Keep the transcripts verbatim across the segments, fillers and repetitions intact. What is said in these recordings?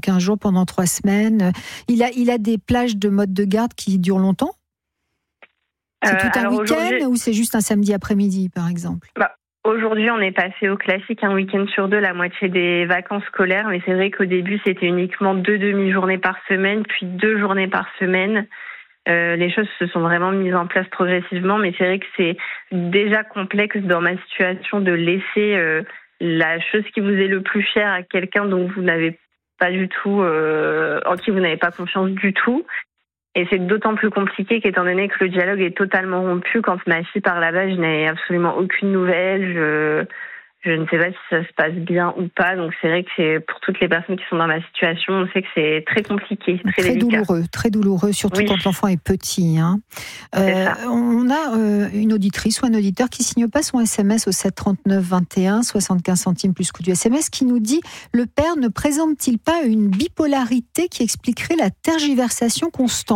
quinze jours pendant trois semaines. Il a, il a des plages de mode de garde qui durent longtemps ? C'est tout un euh, week-end ou c'est juste un samedi après-midi, par exemple ? bah, Aujourd'hui, on est passé au classique, un week-end sur deux, la moitié des vacances scolaires. Mais c'est vrai qu'au début, c'était uniquement deux demi-journées par semaine, puis deux journées par semaine. Euh, les choses se sont vraiment mises en place progressivement. Mais c'est vrai que c'est déjà complexe dans ma situation de laisser euh, la chose qui vous est le plus chère à quelqu'un dont vous n'avez pas du tout, euh, en qui vous n'avez pas confiance du tout. Et c'est d'autant plus compliqué qu'étant donné que le dialogue est totalement rompu, quand ma fille part là-bas, je n'ai absolument aucune nouvelle. Je, je ne sais pas si ça se passe bien ou pas. Donc c'est vrai que c'est, pour toutes les personnes qui sont dans ma situation, on sait que c'est très compliqué, très, très délicat. douloureux, très douloureux, surtout oui. quand l'enfant est petit. Hein. Euh, on a euh, une auditrice ou un auditeur qui signe pas son S M S au sept trente-neuf vingt et un, soixante-quinze centimes plus coût du S M S, qui nous dit « Le père ne présente-t-il pas une bipolarité qui expliquerait la tergiversation constante ?»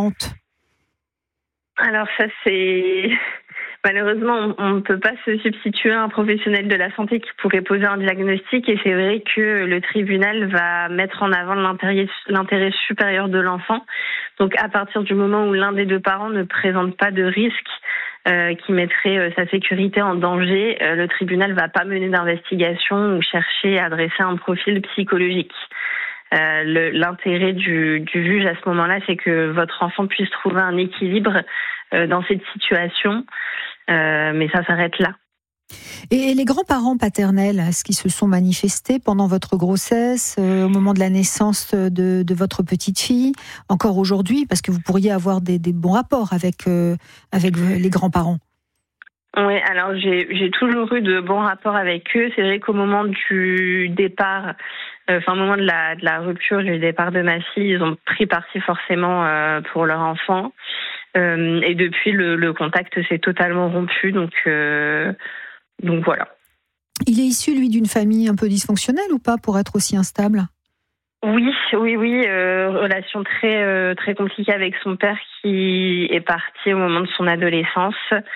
Alors ça, c'est... Malheureusement, on ne peut pas se substituer à un professionnel de la santé qui pourrait poser un diagnostic, et c'est vrai que le tribunal va mettre en avant l'intérêt, l'intérêt supérieur de l'enfant. Donc à partir du moment où l'un des deux parents ne présente pas de risque euh, qui mettrait euh, sa sécurité en danger, euh, le tribunal ne va pas mener d'investigation ou chercher à dresser un profil psychologique. Euh, le, l'intérêt du, du juge à ce moment-là, c'est que votre enfant puisse trouver un équilibre euh, dans cette situation, euh, mais ça s'arrête là. Et les grands-parents paternels, est-ce qu'ils se sont manifestés pendant votre grossesse, euh, au moment de la naissance de, de votre petite fille, encore aujourd'hui, parce que vous pourriez avoir des, des bons rapports avec, euh, avec les grands-parents? Oui, alors j'ai, j'ai toujours eu de bons rapports avec eux. C'est vrai qu'au moment du départ, euh, enfin au moment de la, de la rupture, du départ de ma fille, ils ont pris parti forcément euh, pour leur enfant. Euh, et depuis, le, le contact s'est totalement rompu. Donc, euh, donc voilà. Il est issu, lui, d'une famille un peu dysfonctionnelle ou pas, pour être aussi instable ? Oui, oui, oui. Euh, relation très, euh, très compliquée avec son père qui est parti au moment de son adolescence.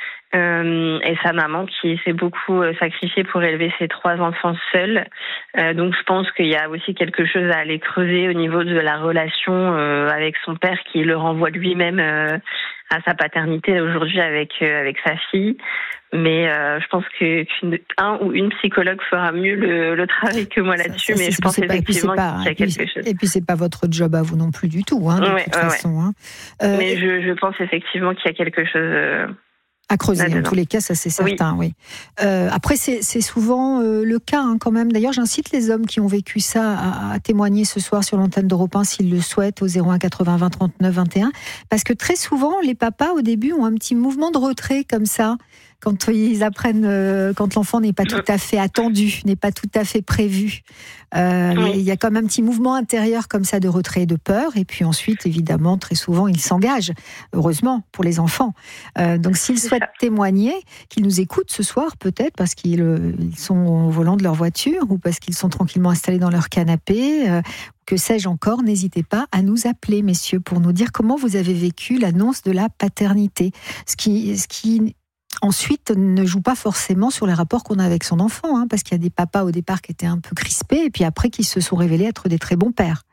Euh, et sa maman qui s'est beaucoup sacrifiée pour élever ses trois enfants seuls. Euh, donc je pense qu'il y a aussi quelque chose à aller creuser au niveau de la relation euh, avec son père qui le renvoie lui-même euh, à sa paternité aujourd'hui avec euh, avec sa fille. Mais euh, je pense que qu'une un ou une psychologue fera mieux le, le travail que moi là-dessus. Ça, ça, mais je pense pas, effectivement pas, qu'il y a quelque puis, chose. Et puis c'est pas votre job à vous non plus du tout, hein, de ouais, toute ouais, façon. Ouais. Hein. Euh, mais je, je pense effectivement qu'il y a quelque chose. Euh, À creuser, en tous les cas, ça c'est certain, oui. oui. Euh, après, c'est, c'est souvent euh, le cas, hein, quand même. D'ailleurs, j'incite les hommes qui ont vécu ça à, à témoigner ce soir sur l'antenne d'Europe un s'ils le souhaitent au zéro un quatre-vingts vingt trente-neuf vingt et un. Parce que très souvent, les papas, au début, ont un petit mouvement de retrait comme ça. Quand ils apprennent, euh, quand l'enfant n'est pas tout à fait attendu, n'est pas tout à fait prévu. Euh, oui. Il y a comme un petit mouvement intérieur comme ça de retrait et de peur. Et puis ensuite, évidemment, très souvent, ils s'engagent. Heureusement, pour les enfants. Euh, donc, s'ils C'est souhaitent ça. témoigner, qu'ils nous écoutent ce soir, peut-être, parce qu'ils euh, ils sont au volant de leur voiture ou parce qu'ils sont tranquillement installés dans leur canapé, euh, que sais-je encore, n'hésitez pas à nous appeler, messieurs, pour nous dire comment vous avez vécu l'annonce de la paternité. Ce qui... Ce qui Ensuite, ne joue pas forcément sur les rapports qu'on a avec son enfant, hein, parce qu'il y a des papas au départ qui étaient un peu crispés, et puis après qui se sont révélés être des très bons pères.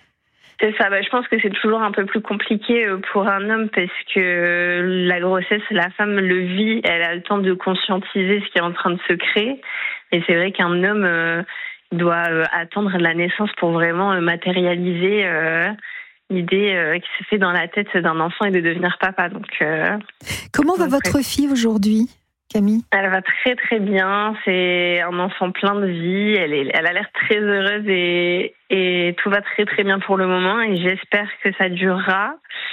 C'est ça, bah, je pense que c'est toujours un peu plus compliqué pour un homme, parce que la grossesse, la femme le vit, elle a le temps de conscientiser ce qui est en train de se créer, et c'est vrai qu'un homme euh, doit euh, attendre la naissance pour vraiment euh, matérialiser euh, l'idée euh, qui se fait dans la tête d'un enfant et de devenir papa. Donc, euh, Comment va votre fille aujourd'hui, Camille ? Elle va très très bien, c'est un enfant plein de vie, elle, est, elle a l'air très heureuse et, et tout va très très bien pour le moment, et j'espère que ça durera.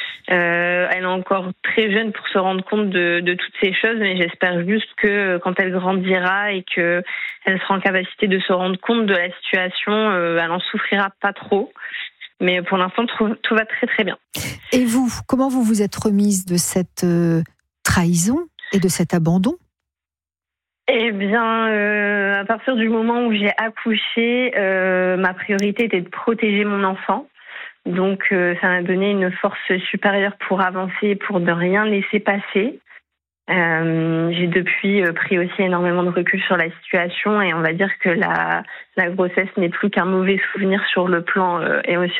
Euh, elle est encore très jeune pour se rendre compte de, de toutes ces choses, mais j'espère juste que quand elle grandira et que elle sera en capacité de se rendre compte de la situation, euh, elle en souffrira pas trop. Mais pour l'instant, tout, tout va très très bien. Et vous, comment vous vous êtes remise de cette euh, trahison et de cet abandon ? Eh bien, euh, à partir du moment où j'ai accouché, euh, ma priorité était de protéger mon enfant. Donc, euh, ça m'a donné une force supérieure pour avancer, pour ne rien laisser passer. Euh, j'ai depuis euh, pris aussi énormément de recul sur la situation, et on va dire que la, la grossesse n'est plus qu'un mauvais souvenir sur le plan euh, émotionnel.